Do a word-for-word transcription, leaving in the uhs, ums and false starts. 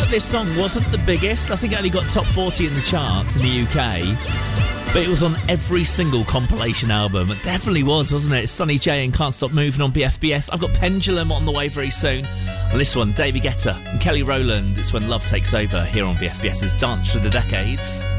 this song wasn't the biggest. I think it only got top forty in the charts in the U K. But it was on every single compilation album. It definitely was, wasn't it? Sonny J and Can't Stop Moving on B F B S. I've got Pendulum on the way very soon. On this one, David Guetta and Kelly Rowland. It's When Love Takes Over here on BFBS's Dance Through the Decades.